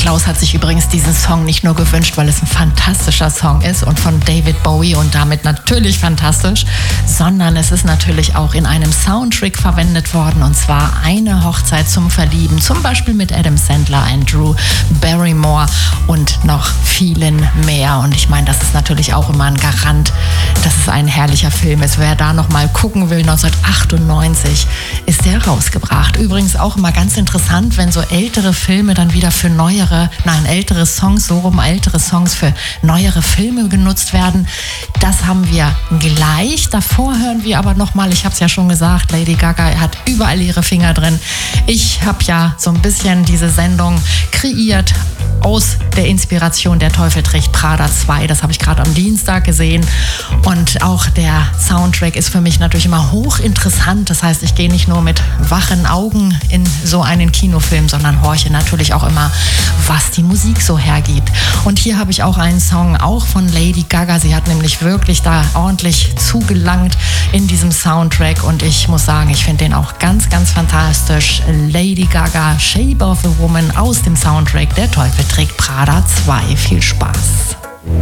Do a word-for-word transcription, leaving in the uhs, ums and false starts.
Klaus hat sich übrigens diesen Song nicht nur gewünscht, weil es ein fantastischer Song ist und von David Bowie und damit natürlich fantastisch, sondern es ist natürlich auch in einem Soundtrack verwendet worden, und zwar Eine Hochzeit zum Verlieben, zum Beispiel mit Adam Sandler, Andrew Barrymore und noch vielen mehr. Und ich meine, das ist natürlich auch immer ein Garant, dass es ein herrlicher Film ist. Wer da noch mal gucken will, neunzehnhundertachtundneunzig ist der rausgebracht. Übrigens auch immer ganz interessant, wenn so ältere Filme dann wieder für neuere, nein, ältere Songs, so rum ältere Songs für neuere Filme genutzt werden. Das haben wir gleich. Davor hören wir aber noch mal, ich habe es ja schon gesagt, Lady Gaga hat überall ihre Finger drin. Ich habe ja so ein bisschen diese Sendung kreiert aus der Inspiration Der Teufel trägt Prada zwei. Das habe ich gerade am Dienstag gesehen. Und auch der Soundtrack ist für mich natürlich immer hochinteressant. Das heißt, ich gehe nicht nur mit wachen Augen in so einen Kinofilm, sondern horche natürlich auch immer, was die Musik so hergibt. Und hier habe ich auch einen Song, auch von Lady Gaga. Sie hat nämlich wirklich da ordentlich zugelangt in diesem Soundtrack. Und ich muss sagen, ich finde den auch ganz, ganz fantastisch. Lady Gaga, Shape of a Woman aus dem Soundtrack Der Teufel trägt Prada zwei. Viel Spaß.